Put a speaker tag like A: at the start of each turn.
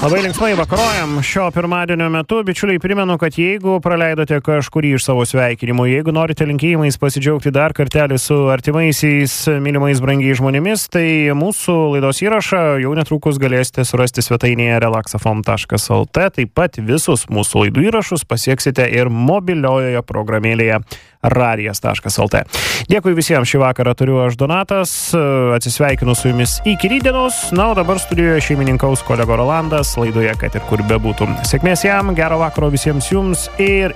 A: Labai linksmai vakarojam šio pirmadienio metu. Bičiuliai, primenu, kad jeigu praleidote kažkurį iš savo sveikinimų, jeigu norite linkėjimais pasidžiaugti dar kartelį su artimaisiais, mylimais, brangiais žmonėmis, tai mūsų laidos įrašą jau netrukus galėsite surasti svetainėje relaxafm.lt. Taip pat visus mūsų laidų įrašus pasieksite ir mobiliojoje programėlėje radijas.lt. Dėkui visiems, šį vakarą turiu aš Donatas, atsisveikinu su jumis iki rytdienos, na, o dabar studijoje šeimininkaus kolega Rolandas, laidoje, kad ir kur bebūtų. Sėkmės jam, gero vakaro visiems jums ir